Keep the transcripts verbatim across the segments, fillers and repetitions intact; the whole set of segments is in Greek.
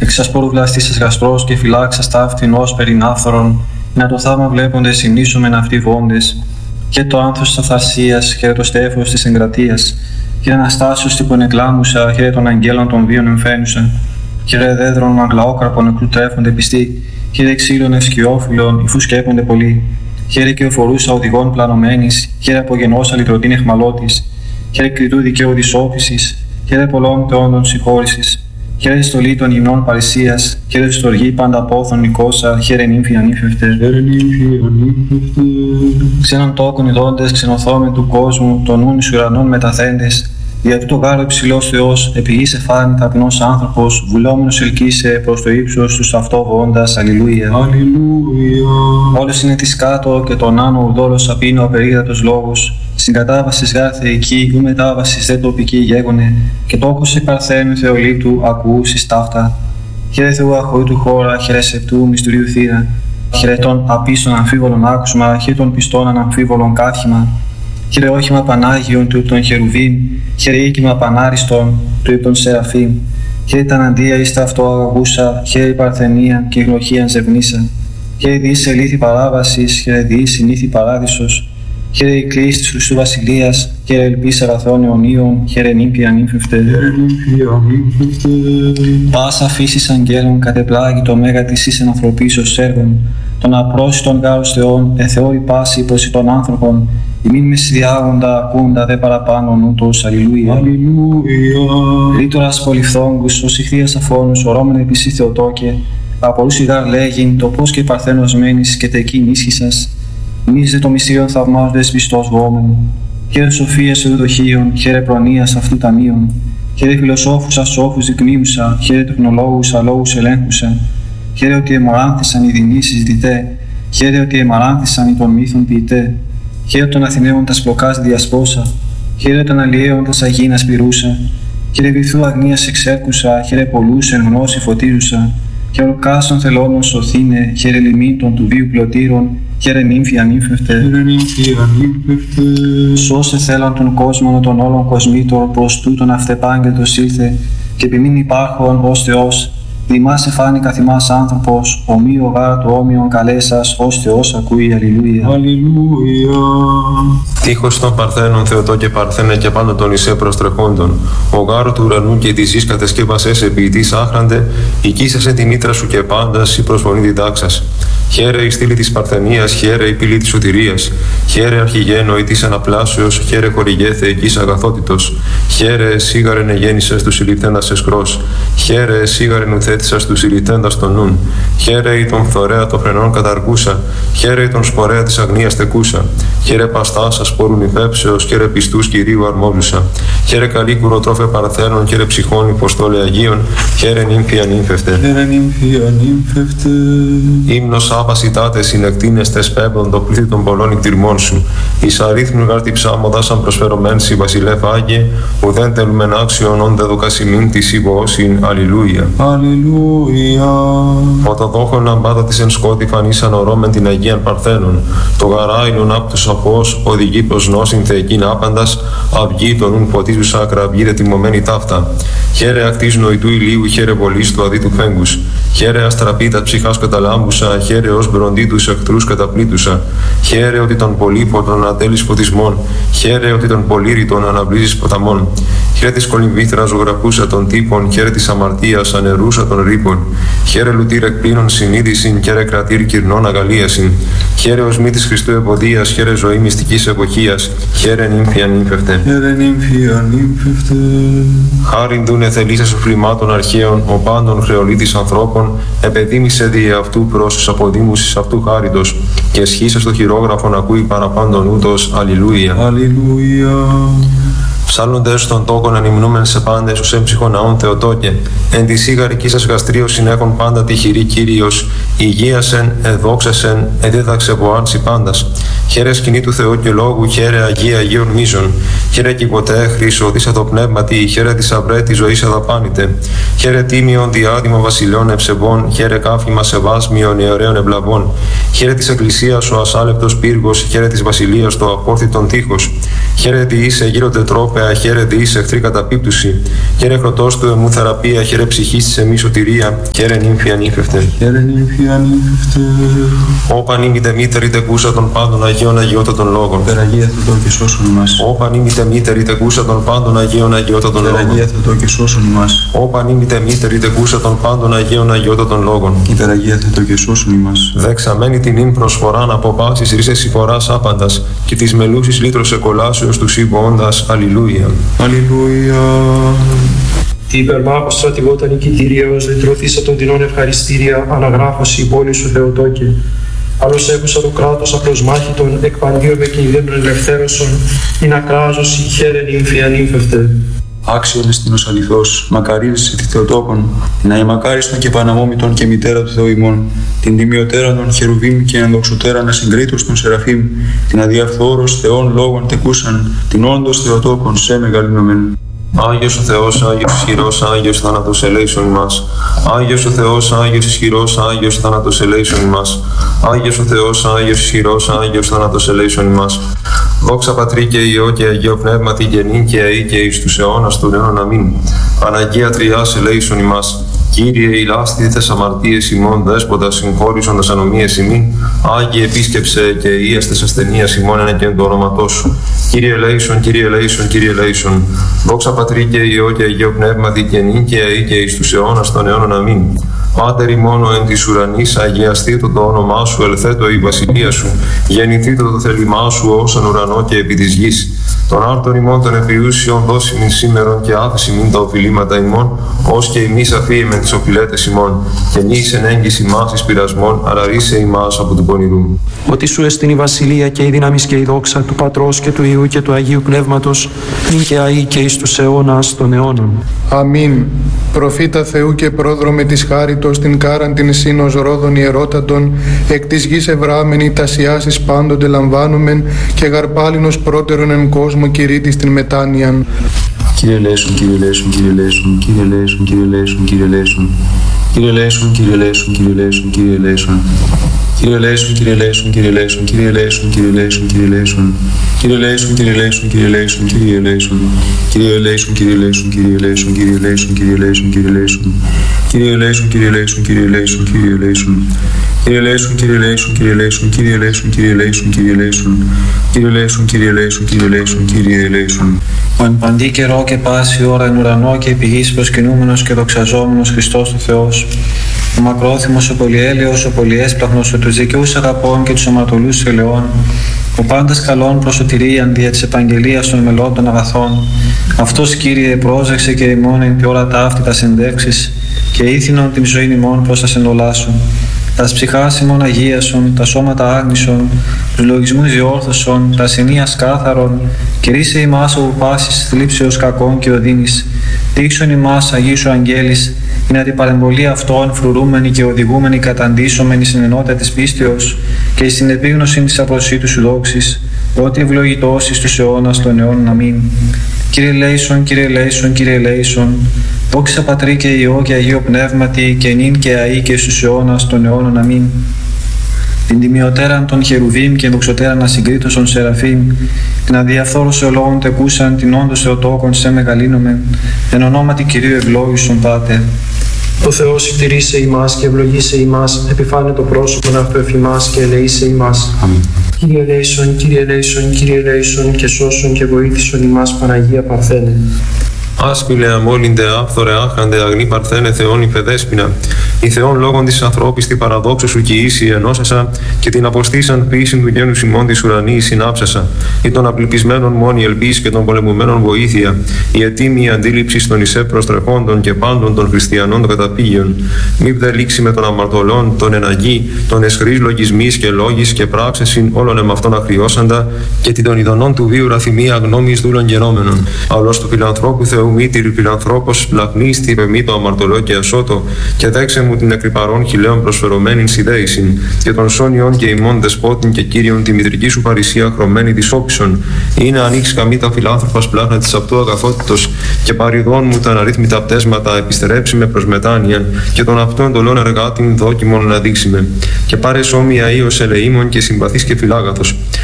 εξασπόρου βλαστήσας γαστρός και φυλάξας ταύτην ως περινάφθορον, να το θαύμα βλέποντες συνήσομεν αυτοί βόντες, και το άνθος της αυθαρσίας, χαίρε το στέφος της εγκρατείας, χαίρε Αναστάσεως τύπον εκλάμουσα, χαίρε των αγγέλων των βίων εμφαίνουσα, χαίρε δέδρων αγλαόκραπων νεκρού τρέφονται πιστοί, χαίρε ξύλων ευσκιόφυλλων, υφού σκέπονται πολλοί, χαίρε και οφορούσα οδηγών πλανωμένης, χαίρε απογενώσα λυτρωτήν εχμαλώτης, χαίρε κριτού δικαίου δυσόφησης, χαίρε πολλών θεόντων συγχώρησης, χαίρε στολή των γυμνών παρησίας, χαίρε στοργή πάντα πόθων νικόσα, χαίρε νύμφη ανήφευτε. Ξένων τόκων ειδώντες, ξενοθόμεν του κόσμου, των νουν εις ουρανών μεταθέντες, δια τούτο γάρο υψηλός Θεός, επί γης εφάνη ταπεινός άνθρωπος, βουλόμενος ελκύσε προς το ύψος τους αυτό βοώντας, αλληλούια. Όλος είναι της κάτω και τον άνω ουρδόλος απίνω απερίγρατος λόγος, συγκατάβασης γάρ θεϊκή, ου μετάβασης δε τοπική γέγονε, και τόκος εκ παρθένου Θεολήτου ακούσεις ταύτα. Χαίρε Θεού αχωρήτου χώρα, χαίρε σεπτού μυστηρίου θύρα, χαίρε των απίστων αμφίβολων άκουσμα, χαίρε των πιστών αναμφίβολων κάθημα, χαίρε όχημα Πανάγιον του των Χερουβίμ, χαίρε οίκημα Πανάριστον του υπ των Σεραφείμ, χαίρε τα αναντία εις τα αυτό αγαγούσα, χαίρε η παρθενία και η γλωχίαν ζευνήσα, χαίρε διείς ελήθη παράβασης, χαίρε διείς συνήθη παράδεισος, χαίρε η κλίση της Χριστού Βασιλείας, χαίρε ελπίς αγαθών αιωνίων, χαίρε νύμφη ανήμφευτε. Πάσα φύσης αγγέλων κατεπλάγει το μέγα της εις ενανθρωπίσεως έργων, των απρόσιτων γάρος Θεών, εθεώρη πάση προς των άνθρωπων, ημίν μες διάγοντα ακούντα δε παραπάνω νούτος, αλληλούια. Ρήτορας πολυφθόγκους, ως ηχθείας αφώνους, ορώμεν επίσης Θεοτόκε, απορούς ηγάρ λέγειν, το πώς και η παρθένος μένεις και τεκείν ίσχυσας, εμείς δε το μυστήριον θαυμάζοντες πιστός βόμενο. Χαίρε σοφίας ευδοχίων, χαίρε προνοίας αυτού ταμείων, χαίρε φιλοσόφους ασόφους δεικνύουσα, χαίρε τεχνολόγους αλόγους ελέγχουσα, χαίρε ότι αιμοράνθησαν οι δεινήσεις διτέ, χαίρε ότι αιμοράνθησαν οι των μύθων ποιητέ, χαίρε των Αθηναίων τας πλοκάς διασπόσα, χαίρε των αλλιέων τας αγίνας πυρούσα, χαίρε βυθού αγνίας εξέρκουσα, χαίρε πολλούς εν γνώση φωτίζουσα, χαίρε κάσων θελώνων σωθήνε, χαίρε λιμήτων του βίου πλωτήρων, χαίρε νύμφη ανήμφευτε. Σώσε θέλαν τον κόσμο των όλων κοσμήτων, προς τούτον αυτεπάγγελτος ήλθε, και επιμήν υπάρχον ως Θεός, δημάς εφάνη καθημάς άνθρωπος, ομοίο γάρ του όμοιον καλέσας, ως Θεός ακούει, αλληλούια. Αλληλούια. Τείχος των Παρθένων Θεοτόκε Παρθένε και πάντα των Ισέ προστρεχόντων, ο γάρο του ουρανού και της γης κατεσκεύασες επιητής άχραντε, οικίσασε τη μήτρα σου και πάντας η προσφωνή διδάξας. Χαίρε η στήλη της Παρθενίας, χαίρε η πύλη της σωτηρίας, χαίρε αρχηγένο η της αναπλάσεως, χαίρε χορηγέ θεϊκής αγαθότητος, χαίρε σίγαρεν εγέννησες τους συλληφθέντας εσκρός, χαίρε σίγαρεν ουθέτησας τους συλληφθέντας των νουν, χαίρε η τον φθορέα των φρενών καταργούσα, χαίρε η τον σπορέα της αγνίας τεκούσα, χαίρε παστάσα σπόρουν υφέψεως, χαίρε πιστούς Κυρίου αρμόζουσα, χαίρε καλή κουροτρόφε Παρθένων, χαίρε ψυχών υποστόλε Αγίων, χαίρε νύμφη ανήμφευτε. Ύμνος άπασιτάτε συνεκτίνεστες πέμπτον το πλήθη των πολλών εκτιρμών σου. Εις αρίθμου γάρτη ψάμοδα σαν προσφερωμέν σι βασιλεύ Άγιε, ουδέν τελουμεν άξιον όντε δοκασιμήν της υπόωσιν. Αλληλούια. Αλληλούια. Όταν δόχον αμπάτα της εν σκότη φανήσαν ορώμεν την Αγίαν Παρθένων, το γαράιλον απ' του σαφός οδηγεί προς νόσιν θεϊκήν άπαντας, αυγή τον ουν φωτίζουσα ακραυγή δε τιμωμένη ταύτα. Χαίρε ακτής νοητού ηλίου, χαίρε βολής του αδίτου φέγγους. Χαίρε αστραπίτα ψυχάς καταλάμπουσα, χαίρε ως μπροντί τους εχθρούς καταπλήτουσα. Χαίρε ότι τον πολύποτον ατέλεις φωτισμών, χαίρε ότι τον πολύρητον αναβλύζεις ποταμών. Χαίρε της κολυμβήθρας ζωγραφούσα των τύπων, χαίρε της αμαρτίας ανερούσα των ρήπων. Χαίρε λουτήρ εκπλήνων συνείδησιν, χαίρε κρατήρ κυρνών αγαλίασιν. Χαίρε ως μη της Χριστού ευωδίας, χαίρε ζωή μυστικής εποχίας, χαίρε νύμφη ανήμφευτε. Χαίρε νύμφη ανήμφευτε. Χάριν δούνε θελήσας φρημάτων αρχαίων, ο πάντων χρεολίτης ανθρώπων, επεδίμησε δι' αυτού προς τους αποδήμους αυτού χάριτος, και εσχίσα στο χειρόγραφον ακούει παραπάντων ούτως. Αλληλούια. Αλληλούια. Ψάλλοντες των τόκων ανυμνούμεν σε πάντες ως έμψυχον ναών Θεοτόκε, εν τη σίγαρική σας γαστρίως συνέχον πάντα τυχηρή Κύριος, υγείασεν, εδόξασεν, εδίδαξε βοάνση πάντας. Χαίρε σκηνή του Θεού και λόγου, χαίρε Αγία Αγίων μίζων, χαίρε κυβωτέ χρήσο, δίσα το πνεύματι, χαίρε της αυρέ της ζωής εδαπάνητε, χαίρε τίμιον διάδημα βασιλιών ευσεβών, χαίρε κάφημα σεβάσμιων ιερέων ευλαβών, χαίρε της Εκκλησίας ο ασάλεπτος πύργος, χαίρε της βασιλείας το απόρθητον τείχος, χαίρε τη είσαι γύρω τετρόπε Ωραία, χαίρε διείς εχθρή καταπίπτουση. Χαίρε χρωτός του εμού θεραπεία, χαίρε ψυχής της εμείς σωτηρία. Χαίρε νύμφη ανήφευτε. Χαίρε νύμφη ανήφευτε. Όπαν ήμητε μήτερη τεκούσα των πάντων Αγίων Αγιώτα των λόγων. Υπεραγία Θεοτό και σώσον ημάς. Όπαν ήμητε μήτερη τεκούσα των πάντων Αγίων Αγιώτα των λόγων. Υπεραγία Θεοτό και σώσον ημάς. Όπαν ήμητε μήτερη τεκούσα των πάντων Αγίων Αγιώτα των λόγων. Υπεραγία Θεοτό και σώσον ημάς. Δεξαμένη την ύν προσφοράν από πάσης ρίσες συμφοράς άπαντας και της μελούσης λύτρος εκολάσεως του σύμποντας. Αλληλούια. Αλληλούια. Τι υπερμάχος στρατηγόταν νικητήριος, λυτρωθήσα των δεινών ευχαριστήρια, αναγράφωση η πόλη σου Θεοτόκε. Άλλος έχουσα το κράτος απλοσμάχητον, εκπαντίω με κινδύνων ελευθέρωσον, ειν ακράζωση χαίρε νύμφη ανήφευτε. Άξιον εστίνος αληθώς, μακαρίζεσαι τη Θεοτόκον, την αημακάριστον και παναμόμητον και μητέρα του Θεού ημών, την τιμιωτέραν των χερουβίμ και ενδοξωτέραν ασυγκρίτως των σεραφείμ, την αδιαφθόρος Θεών λόγων τεκούσαν, την όντως Θεοτόκον σε μεγαλύνομεν. Άγιος ο Θεός, Άγιος ισχυρός, Άγιος θάνατος ελέησον ημάς. Άγιος ο Θεός, Άγιος ισχυρός, Άγιος θάνατος ελέησον ημάς. Άγιος ο Θεός, Άγιος ισχυρός, Άγιος θάνατος ελέησον ημάς. Δόξα Πατρί και Υιό και Αγίο Πνεύματι και νυν και αεί και εις τους αιώνας των αιώνων αμήν. Παναγία Τριάς ελέησον ημάς. Κύριε ηλάστηθες αμαρτίες ημών, δέσποτα συγχώρησον τας ανομίες ημίν. Άγιε επίσκεψε και ίαστες ασθενείας ημών ενεκέν το όνοματό σου. Κύριε ελέησον, Κύριε ελέησον, Κύριε ελέησον. Δόξα Πατρί και Υιό και Αγίο Πνεύματι και νυν και αεί και εις τους αιώνας των αιώνων αμήν. Πάτερ ημών εν της ουρανής, αγιαστήτω το όνομά σου, ελθέτω η βασιλεία σου. Γεννηθήτω το θέλημά σου ως εν ουρανό και επί της γης. Τον άρτον ημών των επιούσιων δώσιμην σήμερον και άφησιμην τα οφειλήματα ημών, ως και εμείς αφίημεν τις οφειλέτες ημών. Και νης εν έγκυς ημάς εις πειρασμών, αραρίσε ημάς από του πονηρού. Ότι σου εστιν η βασιλεία και η δύναμη και η δόξα του Πατρός και του Υιού και του Αγίου Πνεύματος, νυν και αεί και εις τους αιώνας των αιώνων. Αμήν. Προφήτα Θεού και πρόδρομε της χάριτος την κάραν την σύνος ρόδων ιερότατον, εκ της γης ευράμενη τασιάσεις πάντοτε λαμβάνομεν και γαρπάλινος πρώτερον εν κόσμο κηρύττης την μετάνοιαν. Κύριε ελέησον, Κύριε ελέησον, Κύριε ελέησον, Κύριε ελέησον, Κύριε ελέησον, Κύριε ελέησον. Κύριε ελέησον, Κύριε ελέησον, Κύριε ελέησον, Κύριε ελέησον. Κύριε ελέησον, Κύριε ελέησον, Κύριε ελέησον, Κύριε ελέησον, Κύριε ελέησον, Κύριε ελέησον. Κύριε ελέησον, Κύριε ελέησον, Κύριε ελέησον, Κύριε ελέησον. Κύριε ελέησον, Κύριε ελέησον, Κύριε ελέησον, Κύριε ελέησον, Κύριε ελέησον, Κύριε ελέησον. Κύριε ελέησον, Κύριε ελέησον, Κύριε ελέησον, Κύριε ελέησον. Κύριε ελέησον, Κύριε ελέησον, Κύριε ελέησον, Κύριε ελέησον, Κύριε ελέησον, Κύριε ελέησον. Κύριε ελέησον, Κύριε ελέησον, Κύριε ελέησον, Κύριε ελέησον. Ο εν παντή καιρό και πάση ώρα εν ουρανό και επί γης προσκυνούμενος και δοξαζόμενος Χριστός ο Θεός. Ο μακρόθυμος, ο πολυέλεος, ο πολυέσπλαχνος, ο τους δικαιούς αγαπών και τους αμαρτωλούς ελαιών, ο πάντας καλών προς σωτηρίαν δια της επαγγελίας των μελών των αγαθών. Αυτός, Κύριε, πρόσεξε και ημών εν τη ώρα ταύτη τα συνδέξεις και ήθινον την ζωή ημών προς τα σενολάσουν. Τας ψυχάς ημών αγίασον, τα σώματα άγνησον, τους λογισμούς διόρθωσον, τα συνείας κάθαρον, κηρύσσε ημάς από πάσης θλίψεως κακών και οδύνης. Δείξον ημάς Αγίου Αγγέλης, είναι την παρεμβολή αυτών φρουρούμενοι και οδηγούμενοι καταντήσωμενοι στην ενότητα της πίστεως και στην επίγνωση της απροσίτου σου δόξης, ότι ευλογητός εις τους αιώνας των αιώνων αμήν. Κύριε ελέησον, Κύριε ελέησον, Κύριε ελέησον, δόξα Πατρί και Υιό και Αγίο Πνεύματι και νυν και αεί και στους αιώνας των αιώνων αμήν. Την τιμιωτέραν των χερουβίμ και δοξωτέραν ασυγκρίτως των σεραφείμ, την αδιαφθόρος εολόγων τεκούσαν, την όντως Θεοτόκον σε μεγαλύνομεν, εν ονόματι Κυρίου ευλόγησον Πάτερ. Ο Θεός ευτηρήσε ημάς και ευλογήσε ημάς, επιφάνε το πρόσωπον αυτού εφημάς και ελεήσε ημάς. Αμήν. Κύριε ελέησον, Κύριε ελέησον, Κύριε ελέησον και σώσον και βοήθησον ημάς Παναγία Παρθένε. Άσπηλε αμόλυντε άφθορε άχαντε αγνή Παρθένε Θεόν υπεδέσποινα. Η Θεόν λόγων της ανθρώπης τη παραδόξου σου και ίση ενώσασα και την αποστήσαν ποιήσιν του γένους ημών της ουρανής συνάψασα. Ή των απληπισμένων μόνη ελπίς και των πολεμουμένων βοήθεια. Η ετήμη αντίληψη των ισέ προστρεχόντων και πάντων των χριστιανών των καταπήγειων. Μη δε λήξει με των αμαρτωλών, των εναγή, των εσχρής λογισμής και λόγης και πράξεσιν όλων εμαυτών αχριώσαντα και την των ειδονών του βίου ραθυμία γνώμης δούλων γενόμενων. Αλλός του φιλανθρώπου Θεού μήτηρη φιλανθρώπος λαχνίστη με μη το αμαρτωλό και ασώτο και δέξε μου την εκρυπαρών χιλέων προσφερωμένην σιδέησιν και των σόνιων και ημών δεσπότην και κύριον τη μητρική σου παρησία χρωμένη της όψων. Είναι ανοίξει καμή τα φιλάνθρωπας πλάχνα της αυτού αγαθότητος και παριδών μου τα αναρρύθμιτα πτέσματα επιστρέψει με προς μετάνοιαν και των αυτών εντολών εργάτην δόκιμων να δείξει με. Και πάρε σώμια ίος ελεήμων και συμπαθής και φιλάγαθος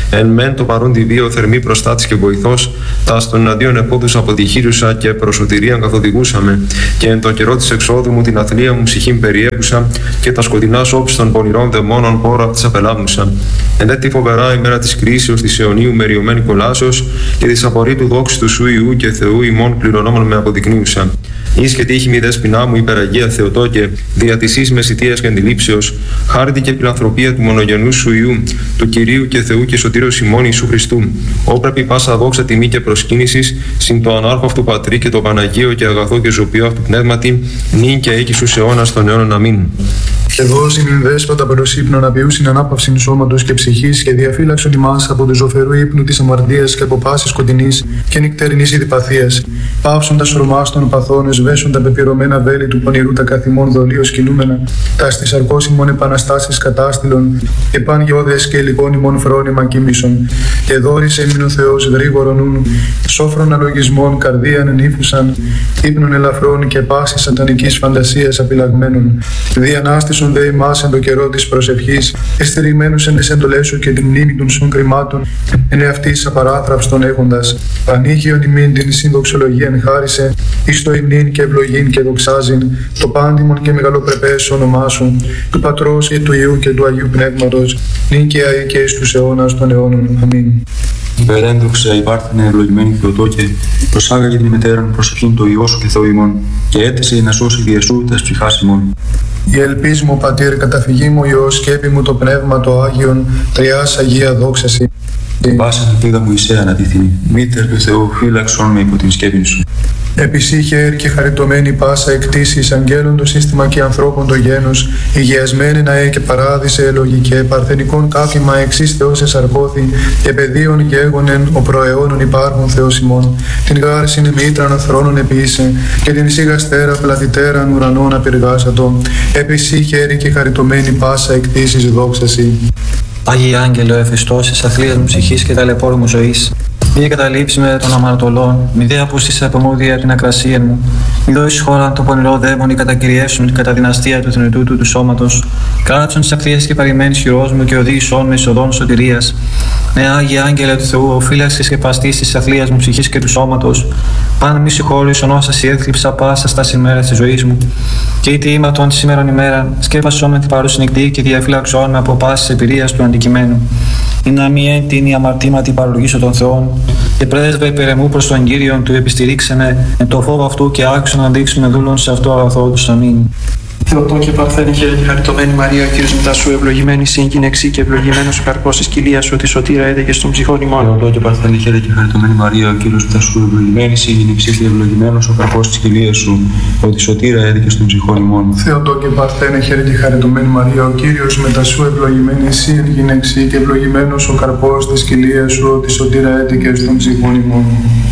Εν μεν το παρόν τη βίο θερμή προστάτης και βοηθός, τα στον εναντίον επόδους αποτυχήρουσα και προσωτηρίαν καθοδηγούσαμε, και εν το καιρό της εξόδου μου την αθλία μου ψυχήν περιέπουσα, και τα σκοτεινά όψη των πονηρών δαιμόνων πόρο αυτής απελάβνουσα. Εν έτη φοβερά ημέρα της κρίσεως της αιωνίου μεριωμένη κολάσεως και της απορρίτου δόξης του σου Ιού και Θεού ημών κληρονόμων με αποδεικνύουσα. Εις και τύχη μη δέσποινά μου, υπεραγία Θεοτόκε, δια της εις μεσητείας και αντιλήψεως, χάρτη και φιλανθρωπία του μονογενού σου Ιού, του Κυρίου και Θεού και Σωτήρος ημών Ιησού Χριστού, όπρεπη πάσα δόξα τιμή και προσκύνησης, συν το ανάρχο αυτού Πατρί και το Παναγίο και αγαθό και ζωπιό αυτού πνεύματι, νυν και εκεί στους αιώνας των αιώνων. Αμήν. Και δώσει την δέσποτα προς ύπνον απειούσιν ανάπαυσιν σώματος και ψυχής και διαφύλαξον ημάς από του ζωφερού ύπνου της αμαρτίας και από πάσης σκοτεινής και νυκτερινής ειδιπαθίας. Πάυσον τα σρωμάς των παθών, εσβέσον τα πεπειρωμένα βέλη του πονηρού τα καθημών δολίως κινούμενα, τα στις αρκώσιμων επαναστάσεις κατάστηλων, επάνγεώδες και υλικών ημών φρόνημα κοίμησον. Και δόρισε ημιν ο Θεός γρήγορον νουν, σόφρον αλογισμών καρδίαν ενήφουσαν, ύπνων ελαφρών και πάσης σατανικής φαντασίας απειλαγμένων. Διανάστησον δε ημάς εν το καιρό της προσευχής, εστηριγμένους εν τις εντολές σου και την μνήμη των σουν κρυμάτων, εν εαυτής απαράθραυστον έχοντας. Πανήγιον ημίν την συνδοξολογίαν χάρισε, εις το υμνήν και ευλογήν και δοξάζειν, το πάντιμον και μεγαλοπρεπές όνομά σου, του Πατρός και του Υιού και του Αγίου Πνεύματος, νυν και αεί και εις τους αιώνας των αιώνων. Αμήν. Υπερέντοξα υπάρθενε ευλογημένη Θεοτόκε, προσάγαγε την ημετέραν προσευχήν το Υιό σου και Θεό ημών, και έτησε να σώσει διεσού τας ψυχάς ημών. Η ελπίς μου, Πατήρ, καταφυγή μου, Υιός, σκέπη μου το Πνεύμα το Άγιον, Τριάς Αγία δόξαση. Την πάσα ελπίδα μου εισέ ανατίθυνη, μήτερ του Θεού, φύλαξον με υπό την σκέπη σου. Επισύχε και χαριτωμένη πάσα εκτίσεις αγγέλων το σύστημα και ανθρώπων το γένος, υγιασμένη να και παράδεισε ελογικέ, παρθενικών κάφημα εξής Θεός εσαρκώθη, και παιδίων γέγονεν ο προαιώνων υπάρχων Θεός ημών, την γάρσιν μήτραν θρόνων επίησε, και την σιγαστέρα πλατητέραν ουρανών απειργάσατο, επισύχε και χαριτωμένη πάσα εκτίσεις δόξαση. Άγιε Άγγελε, ο εφιστός της αθλίας μου ψυχής και ταλαιπώρου μου ζωής, μη καταλήψει με των αμαρτωλών, μη δε απούστησε από μου δια την ακρασία μου, μη δώσεις χώρα το πονηρό δαίμον ή κατακυριέσουν κατά δυναστεία του θνητού του, του σώματος, κάτσον τις ακτίες και παρημένης χειρός μου και οδήγησόν με εισοδόν σωτηρίας. Ναι, Άγιε Άγγελε του Θεού, ο φύλαξης και παστής της αθλίας μου ψυχής και του σώματος, πάν μη συγχώρησον όσα σι έθλιψα πάσα στα ημέρας της ζωής μου. Και είτε ήμαρτον τη σήμερον ημέρα, σκέπασόν με την παρούση νυχτή και διαφύλαξόν με από πάσης εμπειρίας του αντικειμένου. Ή να μη έντυνη αμαρτήματι παρολογήσω των Θεών, και πρέσβε υπερεμού προς τον Κύριον του επιστηρίξε με, με το φόβο αυτού και άξιο να δείξουμε δούλων σε αυτό αγαθό του. Αμήν. Θεοτόκε παρθένε χαίρε και χαριτωμένη Μαρία, ο Κύριος μετά σου ευλογημένη σύγκυνεξή και ευλογημένος ο καρπός της κοιλίας σου, ότι σωτήρα έδεγε στον ψυχών ημών. Θεοτόκε παρθένε χαίρε και χαριτωμένη Μαρία, ο Κύριος μετά σου ευλογημένη σύγκυνεξή και ευλογημένος ο καρπός της κοιλίας σου, ότι σωτήρα έδεγε στον ψυχών ημών. Θεοτόκε παρθένε χαίρε και χαριτωμένη Μαρία, ο Κύριος μετά σου ευλογημένη σύγκυνεξή και ευλογημένος ο καρπός της κοιλίας σου, ότι σωτήρα έδεγε στον ψυχών ημών.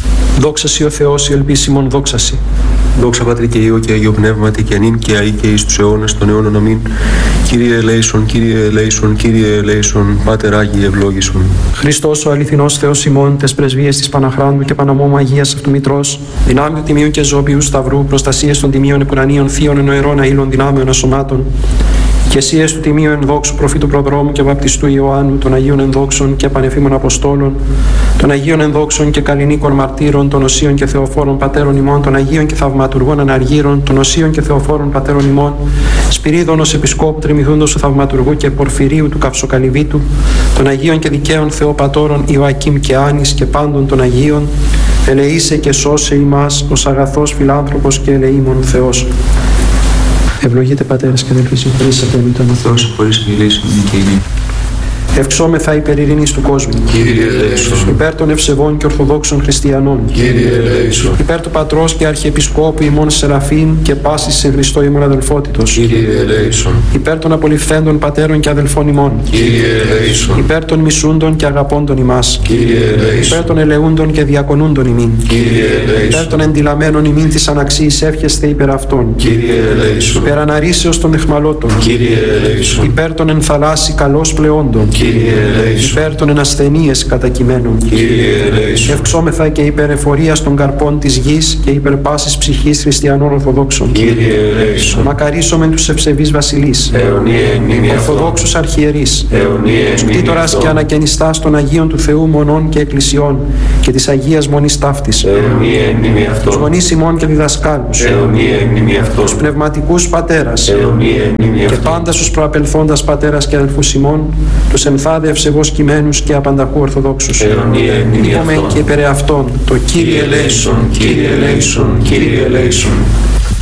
Δόξα σοι ο Θεός, η ελπίσιμον δόξα σοι. Δόξα Πατρί και Υιό και Αγίο Πνεύματι και νυν και αεί και εις τους αιώνας των αιώνων. Αμήν. Κύριε ελέησον, Κύριε ελέησον, Κύριε ελέησον, Πάτερ Άγιε ευλόγησον. Χριστός ο αληθινός Θεός ημών, τες πρεσβείες της Παναχράντου και Παναμόμου Αγίας Αυτού Μητρός, δυνάμεων τιμίου και ζώπιου σταυρού, προστασίες των τιμίων επουρανίων θείων ενοερών αήλων δυνάμεων ασωμάτων, ηγεσίες του τιμίου ενδόξου προφήτου προδρόμου και βαπτιστού Ιωάννου, των Αγίων ενδόξων και πανεφήμων Αποστόλων, των Αγίων ενδόξων και καλλινίκων μαρτύρων, των Οσίων και Θεοφόρων πατέρων ημών, των Αγίων και θαυματουργών αναργύρων, των Οσίων και Θεοφόρων πατέρων ημών, Σπυρίδων ως Επισκόπου Τριμηθούντος του Θαυματουργού και Πορφυρίου του Καυσοκαλυβίτου, των Αγίων και δικαίων Θεοπατώρων Ιωακήμ και Άνης και πάντων των Αγίων, ελεήσε και σώσε ημάς ως αγαθός φιλάνθρωπος και ελεήμων Θεός. Ευλογείτε πατέρες και αδελφοί, συγχωρήσατε με τον Θεός, χωρίς μιλήσεων και ημί. Ευξόμεθα υπέρ ειρήνης του κόσμου. Κύριε ελέησον. Υπέρ των ευσεβών και ορθοδόξων χριστιανών. Κύριε ελέησον. Υπέρ του Πατρός και Αρχιεπισκόπου ημών Σεραφείμ και πάσης σε Χριστό ημών αδελφότητος. Κύριε ελέησον. Υπέρ των απολυφθέντων πατέρων και αδελφών ημών. Κύριε ελέησον. Υπέρ των μισούντων και αγαπώντων ημάς. Κύριε ελέησον. Υπέρ των ελεούντων και διακονούντων ημίν. Κύριε ελέησον. Υπέρ των εντυλαμένων ημίν της αναξίης εύχεστε υπέρ αυτών. Κύριε ελέησον. Υπέρ αναρρήσεως των εχμαλώτων. Κύριε ελέησον. Υπέρ των ενθαλάσσι καλώς πλεόντων. Κύριε ελέησον. Υπέρ των ενασθενείες κατακειμένων. Κύριε ελέησον. Ευξόμεθα και υπέρ εφορίας των καρπών της γης και υπέρ πάσης ψυχής χριστιανών Ορθοδόξων. Κύριε ελέησον. Μακαρίσομεν τους ευσεβείς βασιλείς. Αιωνία εν μνήμη αυτών. Ορθοδόξους αρχιερείς. Αιωνία εν Τους μνήμη κτήτορας αυτών. και ανακαινιστάς των Αγίων του Θεού μονών και εκκλησιών και της Αγίας Μονής Ταύτης. Αιωνία εν μνήμη Τους αυτών. γονείς ημών και διδασκάλους. Αιωνία εν μνήμη αυτών. Τους πνευματικούς πατέρας. Αιωνία εν μνήμη Και αυτών. πάντα στους προαπελθόντας πατέρας και αδελφούς ημών, τους ενθάδε ευσεβώς κειμένους και απανταχού Ορθοδόξους. Αιωνία εν μνήμη Είπομεν αυτών. και υπερ αυτών, το Κύριε ελέησον, Κύριε ελέησον, Κύριε ελέησον.